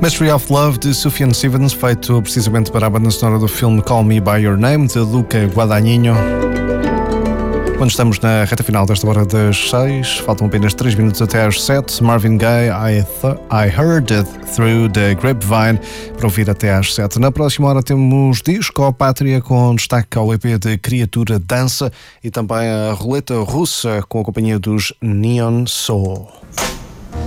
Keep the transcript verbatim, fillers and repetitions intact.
Mystery of Love, de Sufjan Stevens, feito precisamente para a banda sonora do filme Call Me By Your Name, de Luca Guadagnino. Quando estamos na reta final desta hora das seis, faltam apenas três minutos até às sete. Marvin Gaye, I, th- I Heard It Through the Grapevine, para ouvir até às sete. Na próxima hora temos Disco Pátria, com destaque ao E P de Criatura Dança, e também a Roleta Russa, com a companhia dos Neon Soul.